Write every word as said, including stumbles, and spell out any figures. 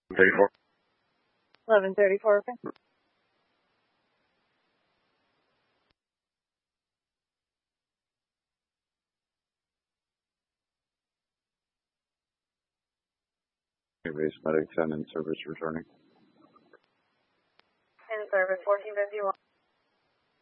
thirty-four. eleven thirty-four, okay. Base medic ten in service returning. In service, fourteen fifty-one.